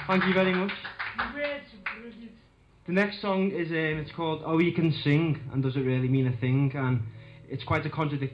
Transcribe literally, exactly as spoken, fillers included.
Thank you very much. The next song is um, it's called "Oh You Can Sing and Does It Really Mean a Thing," and it's quite a contradictory